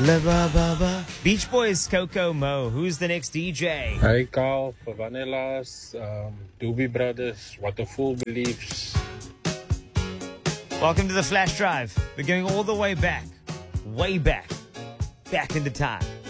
La ba ba ba. Beach Boys, Coco Mo. Who's the next DJ? Hey Carl, Vanillas, Doobie Brothers, What a Fool Believes. Welcome to the Flash Drive. We're going all the way back in the time.